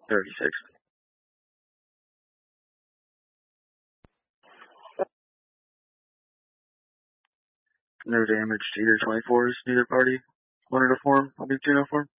36. No damage to either 24s. Neither party wanted to form. I'll be 2-0 form.